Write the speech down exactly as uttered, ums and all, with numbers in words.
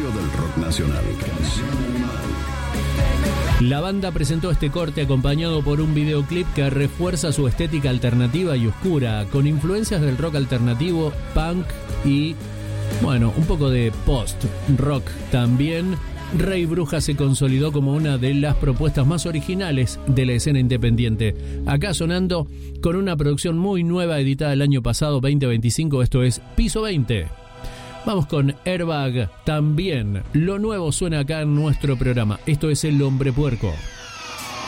del rock nacional. La banda presentó este corte acompañado por un videoclip que refuerza su estética alternativa y oscura, con influencias del rock alternativo, punk y, bueno, un poco de post-rock también. Rey Bruja se consolidó como una de las propuestas más originales de la escena independiente. Acá sonando con una producción muy nueva editada el año pasado, veinte veinticinco, esto es Piso veinte. Vamos con Airbag también. Lo nuevo suena acá en nuestro programa. Esto es El Hombre Puerco.